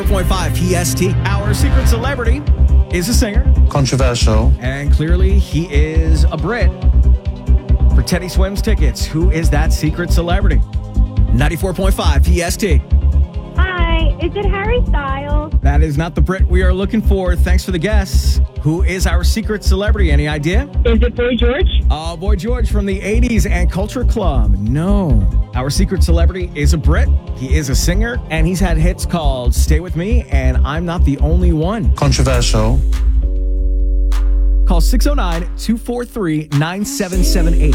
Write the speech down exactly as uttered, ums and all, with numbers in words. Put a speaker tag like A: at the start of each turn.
A: four point five P S T. Our secret celebrity is a singer.
B: Controversial.
A: And clearly he is a Brit. For Teddy Swims tickets, who is that secret celebrity? ninety-four point five P S T.
C: Hi, is it Harry Styles?
A: That is not the Brit we are looking for. Thanks for the guess. Who is our secret celebrity? Any idea?
C: Is it Boy George?
A: Uh, Boy George from the eighties and Culture Club. No. Our secret celebrity is a Brit. He is a singer, and he's had hits called Stay With Me and I'm Not the Only One.
B: Controversial.
A: Call six oh nine, two four three, nine seven seven eight.